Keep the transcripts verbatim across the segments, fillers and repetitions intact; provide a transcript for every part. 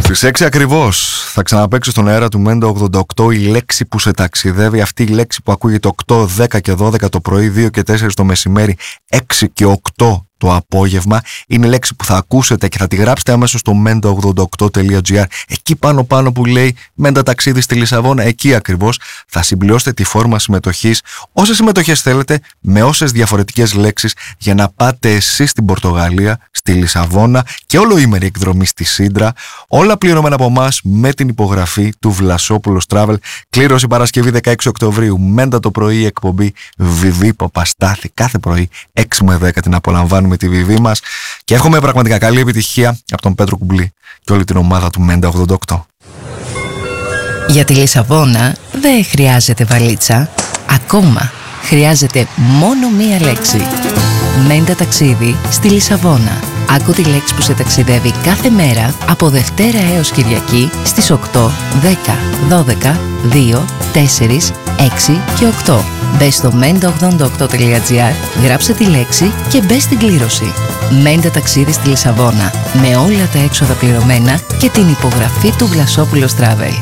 Στις έξι ακριβώς θα ξαναπαίξει στον αέρα του Μέντα ογδόντα οκτώ η λέξη που σε ταξιδεύει. Αυτή η λέξη που ακούγεται οκτώ, δέκα και δώδεκα το πρωί, δύο και τέσσερα το μεσημέρι, έξι και οκτώ το απόγευμα. Είναι λέξη που θα ακούσετε και θα τη γράψετε αμέσως στο μέντα ογδόντα οκτώ τελεία τζι άρ. Εκεί πάνω πάνω που λέει Μέντα ταξίδι στη Λισαβόνα, εκεί ακριβώς θα συμπληρώσετε τη φόρμα συμμετοχής. Όσες συμμετοχές θέλετε, με όσες διαφορετικές λέξεις, για να πάτε εσείς στην Πορτογαλία, στη Λισαβόνα και ολοήμερη εκδρομή στη Σύντρα. Όλα πληρωμένα από εμάς με την υπογραφή του Βλασόπουλος Travel. Κλήρωση Παρασκευή δεκαέξι Οκτωβρίου. Μέντα το πρωί, εκπομπή Βιβί Παπαστάθη. Κάθε πρωί έξι με δέκα την απολαμβάνουμε τη Βιβί μας. Και εύχομαι πραγματικά καλή επιτυχία από τον Πέτρο Κουμπλή και όλη την ομάδα του Μέντα ογδόντα οκτώ. Για τη Λισαβόνα δεν χρειάζεται βαλίτσα. Ακόμα χρειάζεται μόνο μία λέξη. Μέντα ταξίδι στη Λισαβόνα. Άκου τη λέξη που σε ταξιδεύει κάθε μέρα από Δευτέρα έως Κυριακή στις οκτώ, δέκα, δώδεκα, δύο, τέσσερα, έξι και οκτώ. Μπες στο μέντα ογδόντα οκτώ τελεία τζι άρ, γράψε τη λέξη και μπες στην κλήρωση. Μέντα ταξίδι στη Λισαβόνα, με όλα τα έξοδα πληρωμένα και την υπογραφή του Βλασόπουλος Travel.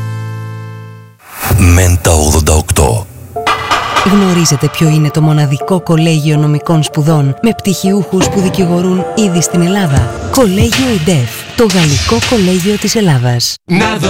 Μέντα ογδόντα οκτώ. Γνωρίζετε ποιο είναι το μοναδικό κολέγιο νομικών σπουδών με πτυχιούχους που δικηγορούν ήδη στην Ελλάδα? Κολέγιο ΙΝΤΕΦ, το γαλλικό κολέγιο της Ελλάδας.